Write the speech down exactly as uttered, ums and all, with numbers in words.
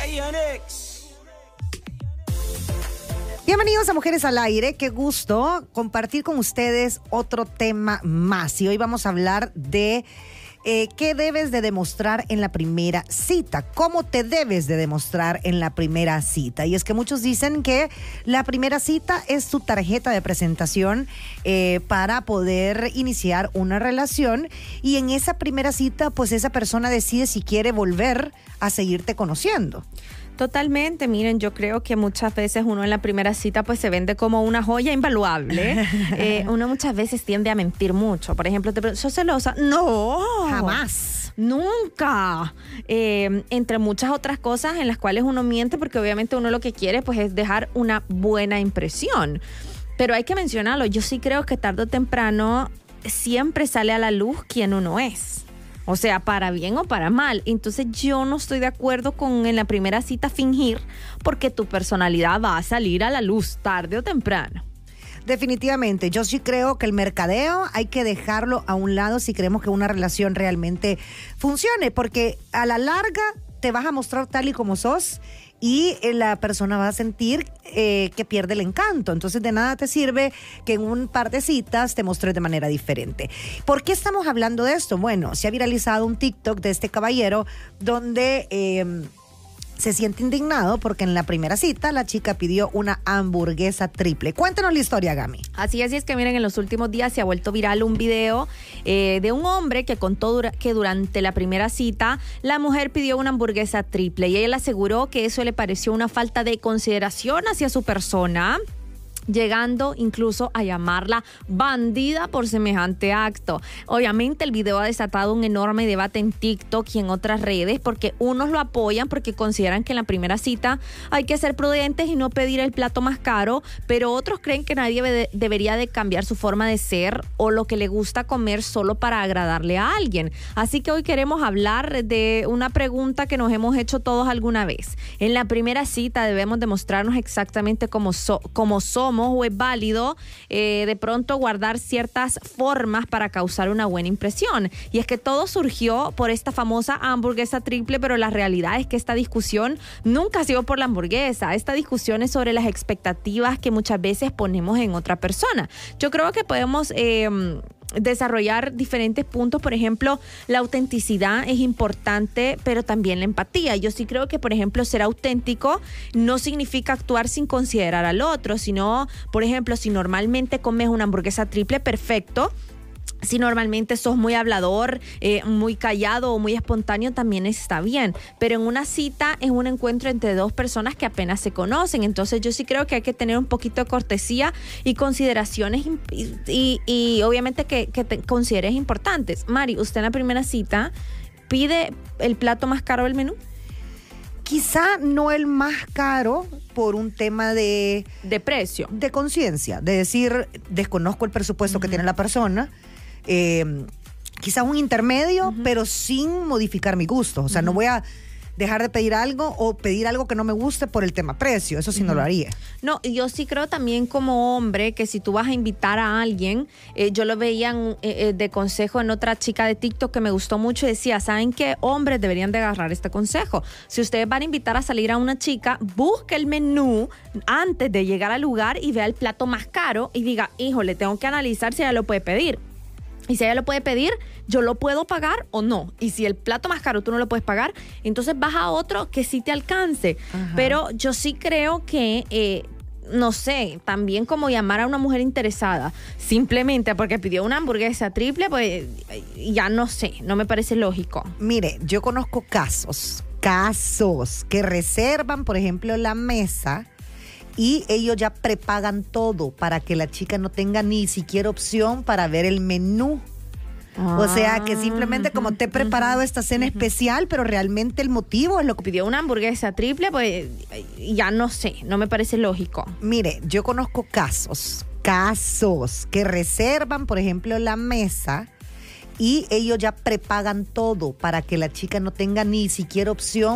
Bienvenidos a Mujeres al Aire, qué gusto compartir con ustedes otro tema más. Y hoy vamos a hablar de eh, qué debes de demostrar en la primera cita, cómo te debes de demostrar en la primera cita. Y es que muchos dicen que la primera cita es tu tarjeta de presentación eh, para poder iniciar una relación, y en esa primera cita pues esa persona decide si quiere volver a seguirte conociendo. Totalmente, miren, yo creo que muchas veces uno en la primera cita pues se vende como una joya invaluable. eh, uno muchas veces tiende a mentir mucho. Por ejemplo, te pregunto, ¿sos celosa? No, jamás. Nunca. Eh, entre muchas otras cosas en las cuales uno miente, porque obviamente uno lo que quiere pues es dejar una buena impresión. Pero hay que mencionarlo, yo sí creo que tarde o temprano siempre sale a la luz quién uno es. O sea, para bien o para mal. Entonces yo no estoy de acuerdo con en la primera cita fingir, porque tu personalidad va a salir a la luz tarde o temprano. Definitivamente, yo sí creo que el mercadeo hay que dejarlo a un lado si queremos que una relación realmente funcione, porque a la larga te vas a mostrar tal y como sos y la persona va a sentir eh, que pierde el encanto. Entonces de nada te sirve que en un par de citas te mostres de manera diferente. ¿Por qué estamos hablando de esto? Bueno, se ha viralizado un TikTok de este caballero donde Eh, se siente indignado porque en la primera cita la chica pidió una hamburguesa triple. Cuéntanos la historia, Gami. Así es, y es que miren, en los últimos días se ha vuelto viral un video eh, de un hombre que contó dura- que durante la primera cita la mujer pidió una hamburguesa triple y ella le aseguró que eso le pareció una falta de consideración hacia su persona, llegando incluso a llamarla bandida por semejante acto. Obviamente el video ha desatado un enorme debate en TikTok y en otras redes, porque unos lo apoyan porque consideran que en la primera cita hay que ser prudentes y no pedir el plato más caro, pero otros creen que nadie de- debería de cambiar su forma de ser o lo que le gusta comer solo para agradarle a alguien. Así que hoy queremos hablar de una pregunta que nos hemos hecho todos alguna vez. En la primera cita debemos demostrarnos exactamente como, so- como somos, o es válido eh, de pronto guardar ciertas formas para causar una buena impresión. Y es que todo surgió por esta famosa hamburguesa triple, pero la realidad es que esta discusión nunca ha sido por la hamburguesa. Esta discusión es sobre las expectativas que muchas veces ponemos en otra persona. Yo creo que podemos Eh, desarrollar diferentes puntos. Por ejemplo, la autenticidad es importante, pero también la empatía. Yo sí creo que, por ejemplo, ser auténtico no significa actuar sin considerar al otro, sino, por ejemplo, si normalmente comes una hamburguesa triple, perfecto. Si normalmente sos muy hablador, eh, muy callado o muy espontáneo, también está bien. Pero en una cita es un encuentro entre dos personas que apenas se conocen. Entonces yo sí creo que hay que tener un poquito de cortesía y consideraciones y, y, y obviamente que, que te consideres importantes. Mari, ¿usted en la primera cita pide el plato más caro del menú? Quizá no el más caro por un tema de... De precio. De conciencia, de decir, desconozco el presupuesto uh-huh. que tiene la persona. Eh, quizás un intermedio, uh-huh. pero sin modificar mi gusto. O sea, uh-huh. no voy a dejar de pedir algo o pedir algo que no me guste por el tema precio. Eso sí uh-huh. no lo haría. No, yo sí creo también como hombre que si tú vas a invitar a alguien, eh, yo lo veía en, eh, de consejo en otra chica de TikTok que me gustó mucho y decía, ¿saben qué? Hombres deberían de agarrar este consejo. Si ustedes van a invitar a salir a una chica, busque el menú antes de llegar al lugar y vea el plato más caro y diga, híjole, tengo que analizar si ella lo puede pedir. Y si ella lo puede pedir, yo lo puedo pagar o no. Y si el plato más caro tú no lo puedes pagar, entonces vas a otro que sí te alcance. Ajá. Pero yo sí creo que, eh, no sé, también como llamar a una mujer interesada simplemente porque pidió una hamburguesa triple, pues ya no sé, no me parece lógico. Mire, yo conozco casos, casos que reservan, por ejemplo, la mesa y ellos ya prepagan todo para que la chica no tenga ni siquiera opción para ver el menú. Ah, o sea, que simplemente como te he preparado uh-huh, esta cena uh-huh. especial, pero realmente el motivo es lo que... Pidió una hamburguesa triple, pues ya no sé, no me parece lógico. Mire, yo conozco casos, casos que reservan, por ejemplo, la mesa y ellos ya prepagan todo para que la chica no tenga ni siquiera opción